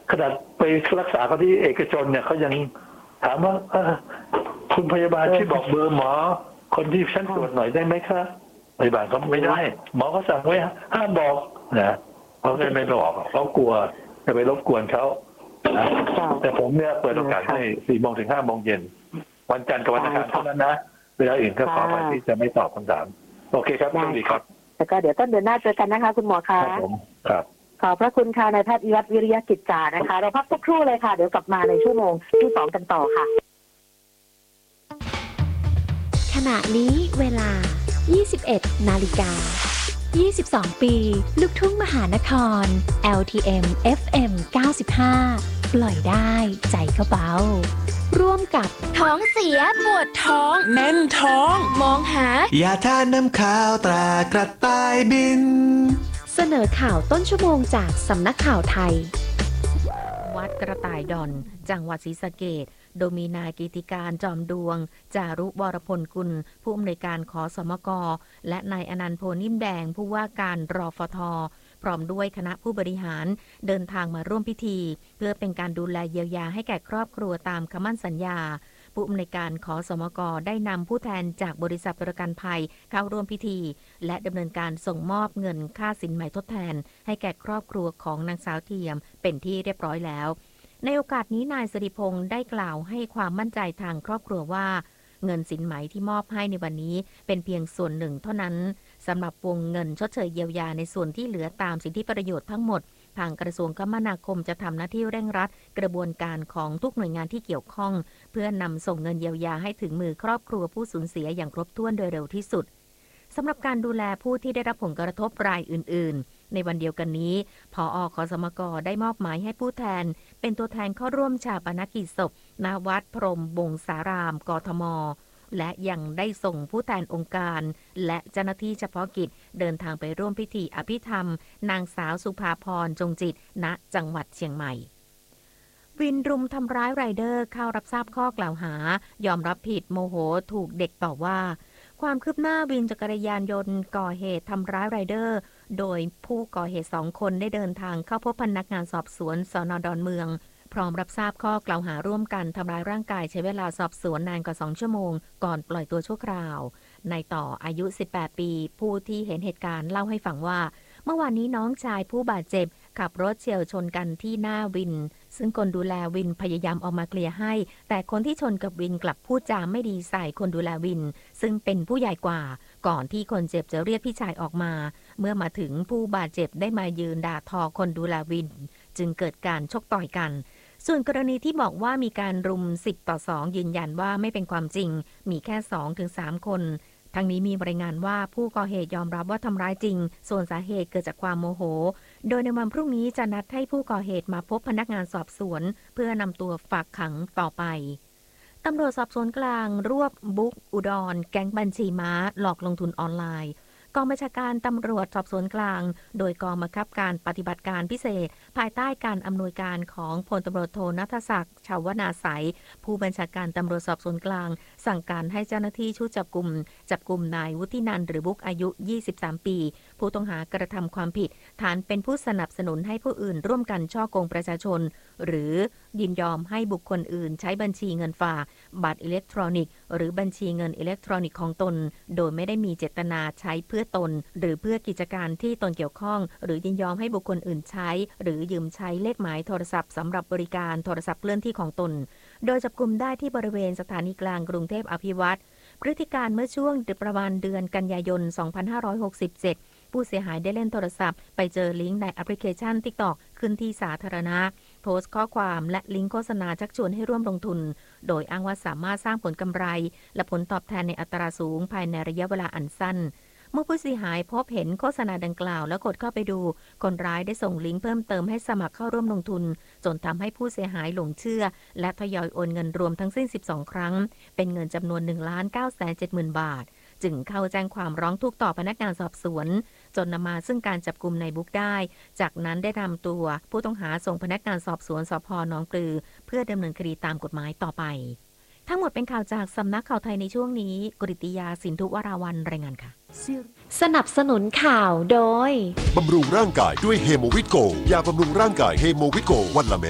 ขนาดไปรักษาเขาที่เอกชนเนี่ยเขายังถามว่าคุณพยาบาลช่วยบอกเบอร์หมอคนที่ฉันตรวจหน่อยได้ไหมคะพยาบาลเขาไม่ได้หมอเขาสั่งไว้ห้ามบอกนะเขาไม่บอกเขากลัวจะไปรบกวนเขานะแต่ผมเนี่ยเปิดโอกาสให้4 โมงถึง 5 โมงเย็นวันจันทร์กับวันอังคารเท่านั้นนะเวลาอื่นก็ขอไปที่จะไม่ตอบคำถามโอเคครับสวัสดีครับแล้วก็เดี๋ยวต้นเดือนหน้าเจอกันนะคะคุณหมอคะครับผมครับขอบพระคุณค่ะนายแพทย์วิวัฒน์วิริยกิจจานะคะเราพักสักครู่เลยค่ะเดี๋ยวกลับมาในชั่วโมงที่2กันต่อค่ะขณะนี้เวลา 21 นาฬิกา 22 ปีลูกทุ่งมหานคร LTM FM 95 ปล่อยได้ใจเขาเบาร่วมกับท้องเสียปวดท้องแน่นท้องมองหายาทานน้ำข้าวตรากระต่ายบินเสนอข่าวต้นชั่วโมงจากสำนักข่าวไทยวัดกระต่ายดอนจังหวัดศรีสะเกษโดยมีนายกิติการจอมดวงจารุวรพลกุลผู้อำนวยการขสมกและนายอนันต์โพนิ่มแดงผู้ว่าการรฟท.พร้อมด้วยคณะผู้บริหารเดินทางมาร่วมพิธีเพื่อเป็นการดูแลเยียวยาให้แก่ครอบครัวตามคำมั่นสัญญาผู้อำนวยการขสมกได้นำผู้แทนจากบริษัทประกันภัยเข้าร่วมพิธีและดำเนินการส่งมอบเงินค่าสินไหมทดแทนให้แก่ครอบครัวของนางสาวเทียมเป็นที่เรียบร้อยแล้วในโอกาสนี้นายสิริพงษ์ได้กล่าวให้ความมั่นใจทางครอบครัวว่าเงินสินไหมที่มอบให้ในวันนี้เป็นเพียงส่วนหนึ่งเท่านั้นสำหรับวงเงินชดเชยเยียวยาในส่วนที่เหลือตามสิทธิประโยชน์ทั้งหมดทางกระทรวงคมนาคมจะทำหน้าที่เร่งรัดกระบวนการของทุกหน่วยงานที่เกี่ยวข้องเพื่อนำส่งเงินเยียวยาให้ถึงมือครอบครัวผู้สูญเสียอย่างครบถ้วนโดยเร็วที่สุดสำหรับการดูแลผู้ที่ได้รับผลกระทบรายอื่นๆในวันเดียวกันนี้ผอ.ขสมก.ได้มอบหมายให้ผู้แทนเป็นตัวแทนเข้าร่วมชาปนกิจศพณวัดพรหมวงศารามกทม.และยังได้ส่งผู้แทนองค์การและเจ้าหน้าที่เฉพาะกิจเดินทางไปร่วมพิธีอภิธรรมนางสาวสุภาพรจงจิตณจังหวัดเชียงใหม่วินรุมทำร้ายไรเดอร์เข้ารับทราบข้อกล่าวหายอมรับผิดโมโหถูกเด็กต่อว่าความคืบหน้าวินจักรยานยนต์ก่อเหตุทำร้ายไรเดอร์โดยผู้ก่อเหตุ2 คนได้เดินทางเข้าพบพนักงานสอบสวนสน.ดอนเมืองพร้อมรับทราบข้อกล่าวหาร่วมกันทำร้ายร่างกายใช้เวลาสอบสวนนานกว่า2 ชั่วโมงก่อนปล่อยตัวชั่วคราวในต่ออายุ18 ปีผู้ที่เห็นเหตุการณ์เล่าให้ฟังว่าเมื่อวานนี้น้องชายผู้บาดเจ็บขับรถเฉี่ยวชนกันที่หน้าวินซึ่งคนดูแลวินพยายามออกมาเคลียร์ให้แต่คนที่ชนกับวินกลับพูดจาไม่ดีใส่คนดูแลวินซึ่งเป็นผู้ใหญ่กว่าก่อนที่คนเจ็บจะเรียกพี่ชายออกมาเมื่อมาถึงผู้บาดเจ็บได้มายืนด่าทอคนดูแลวินจึงเกิดการชกต่อยกันส่วนกรณีที่บอกว่ามีการรุม10-2ยืนยันว่าไม่เป็นความจริงมีแค่ 2-3 คนทั้งนี้มีรายงานว่าผู้ก่อเหตุยอมรับว่าทำร้ายจริงส่วนสาเหตุเกิดจากความโมโหโดยในวันพรุ่งนี้จะนัดให้ผู้ก่อเหตุมาพบพนักงานสอบสวนเพื่อนำตัวฝากขังต่อไปตำรวจสอบสวนกลางรวบบุ๊กอุดรแก๊งบัญชีม้าหลอกลงทุนออนไลน์กองบัญชาการตำรวจสอบสวนกลางโดยกองบังคับการปฏิบัติการพิเศษภายใต้การอำนวยการของพลตำรวจโทณัฐศักดิ์ชาวนาไสยผู้บัญชาการตำรวจสอบสวนกลางสั่งการให้เจ้าหน้าที่ชุดจับกุมนายวุฒินันท์หรือบุ๊กอายุ23 ปีผู้ต้องหากระทำความผิดฐานเป็นผู้สนับสนุนให้ผู้อื่นร่วมกันฉ้อโกงประชาชนหรือยินยอมให้บุคคลอื่นใช้บัญชีเงินฝากบัตรอิเล็กทรอนิกส์หรือบัญชีเงินอิเล็กทรอนิกส์ของตนโดยไม่ได้มีเจตนาใช้เพื่อตนหรือเพื่อกิจการที่ตนเกี่ยวข้องหรือยินยอมให้บุคคลอื่นใช้หรือยืมใช้เลขหมายโทรศัพท์สำหรับบริการโทรศัพท์เคลื่อนที่ของตนโดยจับกุมได้ที่บริเวณสถานีกลางกรุงเทพอภิวัตรพฤติการเมื่อช่วงประมาณเดือนกันยายน 2567ผู้เสียหายได้เล่นโทรศัพท์ไปเจอลิงก์ในแอปพลิเคชัน TikTok ขึ้นที่สาธารณะโพสต์ข้อความและลิงก์โฆษณาชักชวนให้ร่วมลงทุนโดยอ้างว่าสามารถสร้างผลกำไรและผลตอบแทนในอัตราสูงภายในระยะเวลาอันสั้นเมื่อผู้เสียหายพบเห็นโฆษณาดังกล่าวและกดเข้าไปดูคนร้ายได้ส่งลิงก์เพิ่มเติมให้สมัครเข้าร่วมลงทุนจนทำให้ผู้เสียหายหลงเชื่อและทยอยโอนเงินรวมทั้งสิ้น12 ครั้งเป็นเงินจำนวน 1,970,000 บาทจึงเข้าแจ้งความร้องทุกข์ต่อพนักงานสอบสวนจนนำมาซึ่งการจับกุมนายบุ๊กได้จากนั้นได้นำตัวผู้ต้องหาส่งพนักงานสอบสวนสภ.หนองปลือเพื่อดำเนินคดีตามกฎหมายต่อไปทั้งหมดเป็นข่าวจากสำนักข่าวไทยในช่วงนี้กฤติยาสินธุวราวัลย์รายงานค่ะสนับสนุนข่าวโดยบำรุงร่างกายด้วยเฮโมวิตโกยาบำรุงร่างกายเฮโมวิตโกวันละเม็ด